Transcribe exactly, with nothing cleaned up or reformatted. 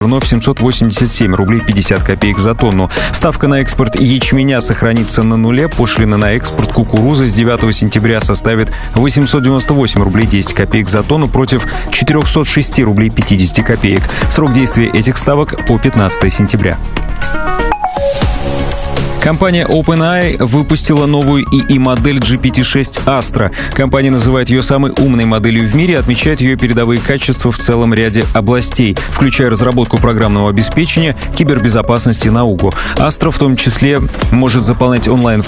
вновь семьсот восемьдесят семь рублей пятьдесят копеек за тонну. Ставка на экспорт ячменя сохранится на нуле. Пошлина на экспорт кукурузы с девятого сентября составит восемьсот девяносто восемь рублей десять копеек за тонну против четырехсот шести рублей пятьдесят копеек. Срок действия этих ставок по пятнадцатого сентября. Компания OpenAI выпустила новую ИИ-модель джи пи ти шесть Astra. Компания называет ее самой умной моделью в мире и отмечает ее передовые качества в целом ряде областей, включая разработку программного обеспечения, кибербезопасности и науку. Astra в том числе может заполнять онлайн